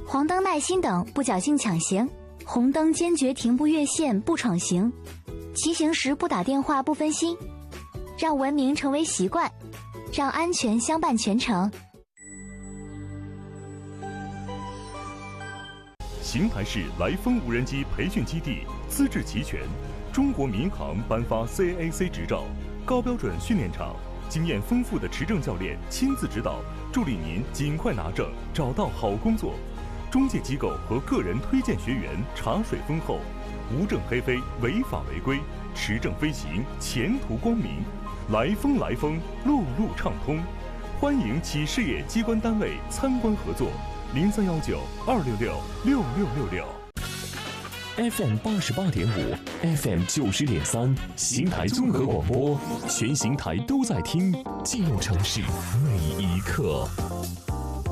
黄灯耐心等，不侥幸抢行；红灯坚决停步越线，不闯行。骑行时不打电话，不分心，让文明成为习惯，让安全相伴全程。 邢台市来风无人机培训基地资质齐全，中国民航颁发 CAAC 执照，高标准训练场，经验丰富的持证教练亲自指导，助力您尽快拿证，找到好工作。中介机构和个人推荐学员茶水丰厚，无证黑飞，违法违规，持证飞行，前途光明。来风，路路畅通，欢迎企事业机关单位参观合作。0319-266-6666。 FM 88.5 ，FM 90.3，邢台综合广播，全邢台都在听，记录城市每一刻。